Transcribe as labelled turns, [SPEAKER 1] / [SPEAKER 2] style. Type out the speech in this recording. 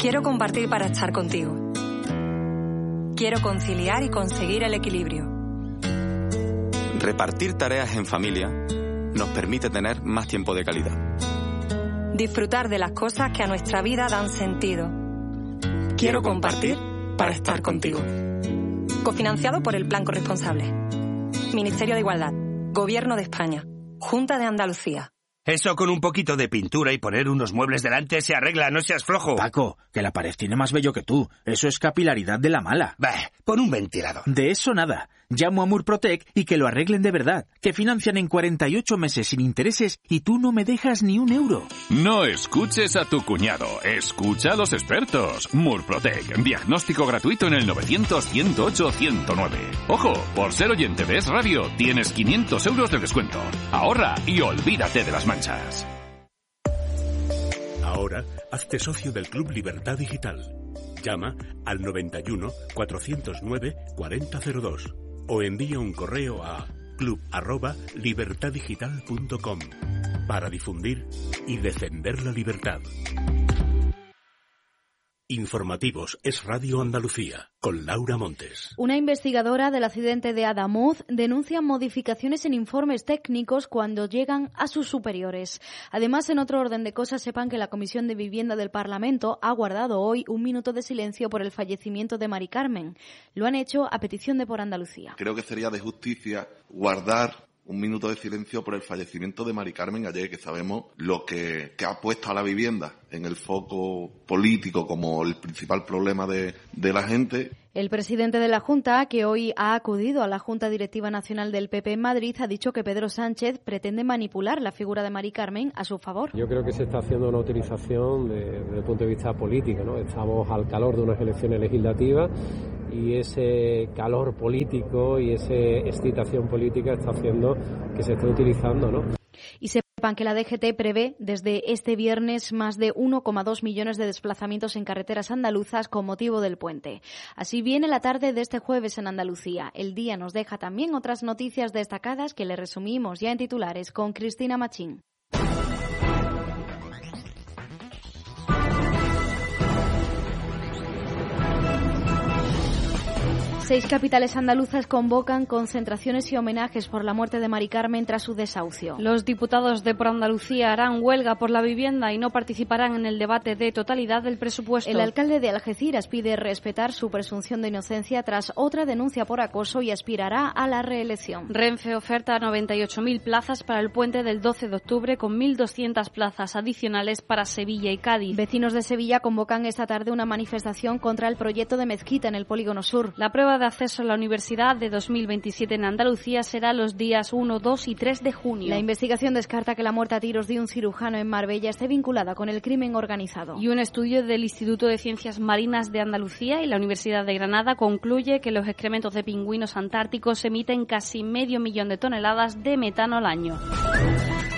[SPEAKER 1] Quiero compartir para estar contigo. Quiero conciliar y conseguir el equilibrio.
[SPEAKER 2] Repartir tareas en familia nos permite tener más tiempo de calidad.
[SPEAKER 1] Disfrutar de las cosas que a nuestra vida dan sentido. Quiero compartir para estar contigo. Cofinanciado por el Plan Corresponsable. Ministerio de Igualdad. Gobierno de España. Junta de Andalucía.
[SPEAKER 3] Eso con un poquito de pintura y poner unos muebles delante se arregla, no seas flojo.
[SPEAKER 4] Paco, que la pared tiene más vello que tú. Eso es capilaridad de la mala.
[SPEAKER 3] Bah, pon un ventilador.
[SPEAKER 4] De eso nada. Llamo a Murprotec y que lo arreglen de verdad. Que financian en 48 meses sin intereses y tú no me dejas ni un euro.
[SPEAKER 5] No escuches a tu cuñado. Escucha a los expertos. Murprotec. Diagnóstico gratuito en el 900-108-109. Ojo, por ser oyente de Es Radio, tienes 500 euros de descuento. Ahorra y olvídate de las manchas.
[SPEAKER 6] Ahora, hazte socio del Club Libertad Digital. Llama al 91 409 4002 o envía un correo a club@libertaddigital.com para difundir y defender la libertad. Informativos Es Radio Andalucía, con Laura Montes.
[SPEAKER 7] Una investigadora del accidente de Adamuz denuncia modificaciones en informes técnicos cuando llegan a sus superiores. Además, en otro orden de cosas, sepan que la Comisión de Vivienda del Parlamento ha guardado hoy un minuto de silencio por el fallecimiento de Mari Carmen. Lo han hecho a petición de Por Andalucía.
[SPEAKER 8] Creo que sería de justicia guardar un minuto de silencio por el fallecimiento de Mari Carmen ayer, que sabemos lo que ha puesto a la vivienda en el foco político como el principal problema de la gente.
[SPEAKER 7] El presidente de la Junta, que hoy ha acudido a la Junta Directiva Nacional del PP en Madrid, ha dicho que Pedro Sánchez pretende manipular la figura de Mari Carmen a su favor.
[SPEAKER 9] Yo creo que se está haciendo una utilización desde el punto de vista político, ¿no? Estamos al calor de unas elecciones legislativas y ese calor político y esa excitación política está haciendo que se esté utilizando, ¿no?
[SPEAKER 7] Y sepan que la DGT prevé desde este viernes más de 1,2 millones de desplazamientos en carreteras andaluzas con motivo del puente. Así viene la tarde de este jueves en Andalucía. El día nos deja también otras noticias destacadas que le resumimos ya en titulares con Cristina Machín. 6 capitales andaluzas convocan concentraciones y homenajes por la muerte de Mari Carmen tras su desahucio.
[SPEAKER 10] Los diputados de Por Andalucía harán huelga por la vivienda y no participarán en el debate de totalidad del presupuesto.
[SPEAKER 7] El alcalde de Algeciras pide respetar su presunción de inocencia tras otra denuncia por acoso y aspirará a la reelección.
[SPEAKER 10] Renfe oferta 98.000 plazas para el puente del 12 de octubre con 1.200 plazas adicionales para Sevilla y Cádiz.
[SPEAKER 7] Vecinos de Sevilla convocan esta tarde una manifestación contra el proyecto de mezquita en el Polígono Sur.
[SPEAKER 10] La prueba de acceso a la universidad de 2027 en Andalucía será los días 1, 2 y 3 de junio.
[SPEAKER 7] La investigación descarta que la muerte a tiros de un cirujano en Marbella esté vinculada con el crimen organizado.
[SPEAKER 10] Y un estudio del Instituto de Ciencias Marinas de Andalucía y la Universidad de Granada concluye que los excrementos de pingüinos antárticos emiten casi 500.000 toneladas de metano al año.